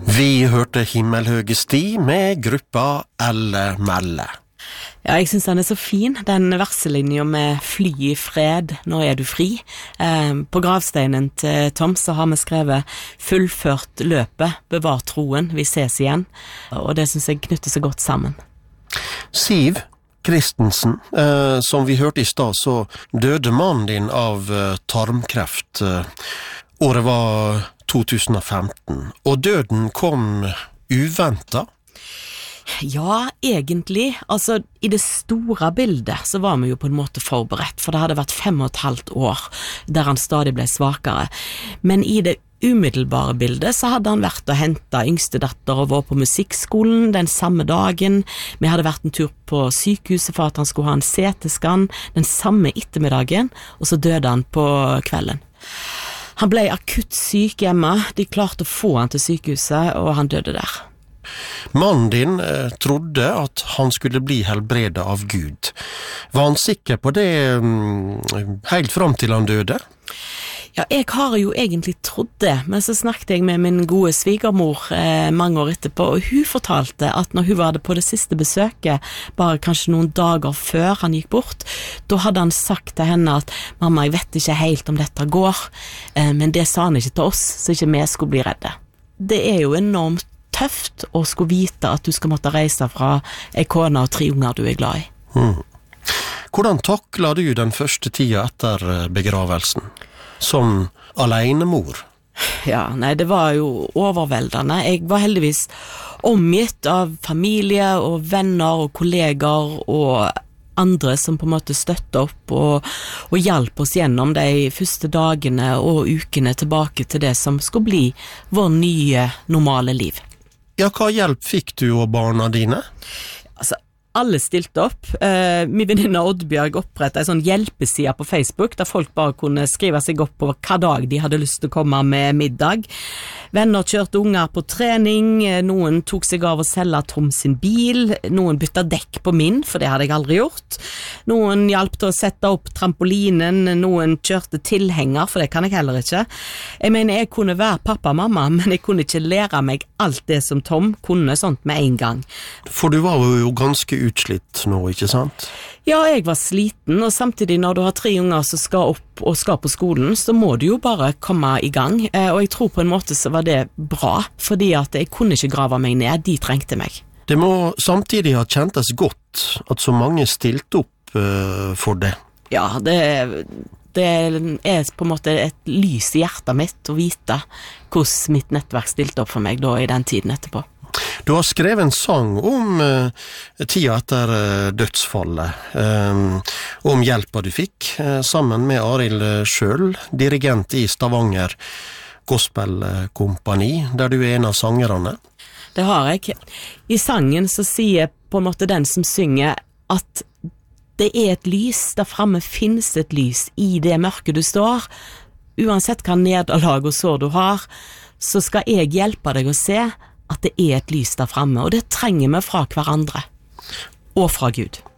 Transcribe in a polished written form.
Vi hørte Himmelhøge sti med gruppa Elle Melle. Ja, jeg synes den så fin, den verselinja med fly I fred, nå du fri. På gravsteinen til Tom så har vi skrevet fullført løpet, bevar troen, vi ses igjen. Og det synes jeg knytter så godt sammen. Siv Kristensen, som vi hørte I stad, så døde mannen din av tarmkreft. Året var 2015, og døden kom uventet. Ja, egentlig. Altså, I det store bildet så var vi jo på en måte forberedt, for det hadde vært 5,5 år der han stadig ble svakere. Men I det umiddelbare bildet så hadde han vært og hentet yngste datter og var på musikkskolen den samme dagen. Vi hadde vært en tur på sykehuset for at han skulle ha en CT-skann den samme ettermiddagen, og så døde han på kvelden. Han ble akutt syk hjemme, de klarte å få han til sykehuset, og han døde der. Mannen din trodde at han skulle bli helbredet av Gud. Var han sikker på det helt fram til han døde? Ja, jeg har jo egentlig trodd det, men så snakket jeg med min gode svigermor mange år etterpå, og hun fortalte at når hun var på det siste besøket, bare kanskje noen dager før han gikk bort, da hadde han sagt til henne at «Mamma, jeg vet ikke helt om dette går», men det sa han ikke til oss, så ikke vi skulle bli redde. Det jo enormt tøft å skulle vite at du skal måtte reise fra en kone og 3 unger du glad I. Hvordan taklet du den første tida etter begravelsen? Som alenemor? Ja, nei, det var jo overveldende. Jeg var heldigvis omgitt av familie og venner og kolleger og andre som på en måte støttet opp og hjalp oss gjennom de første dagene og ukene tilbake til det som skulle bli vår nye, normale liv. Ja, hva hjelp fikk du og barna dine? Altså, alle stilte opp. Min venninne Oddbjørg opprettet en sånn hjelpeside på Facebook, der folk bare kunne skrive seg opp på hva dag de hadde lyst til å komme med middag. Venner kjørte unger på trening, noen tok seg av å selge Tom sin bil, noen bytta dekk på min, for det hadde jeg aldri gjort. Noen hjalp til å sette opp trampolinen, noen kjørte tilhenger, for det kan jeg heller ikke. Jeg mener, jeg kunne være pappa og mamma, men jeg kunne ikke lære meg alt det som Tom kunne sånt med en gang. For du var jo ganske utslitt nå, ikke sant? Ja, jeg var sliten, og samtidig når du har 3 unger som skal opp og skal på skolen, så må du jo bare komme I gang, og jeg tror på en måte så var det bra, fordi at jeg kunne ikke grave meg ned, de trengte meg. Det må samtidig ha kjentes godt at så mange stilte opp for det. Ja, det på en måte et lys I hjertet mitt å vite hvordan mitt nettverk stilte opp for meg da I den tiden etterpå. Du har skrevet en sang om tida etter dødsfallet, om hjelpa du fikk, sammen med Arild Schøll, dirigent I Stavanger Gospelkompani, der du en av sangerne. Det har jeg. I sangen så sier på en måte den som synger at det et lys, der fremme finnes et lys I det mørke du står. Uansett hva nederlag og sår du har, så skal jeg hjelpe deg å se at det et lys der fremme, og det trenger vi fra hverandre, og fra Gud.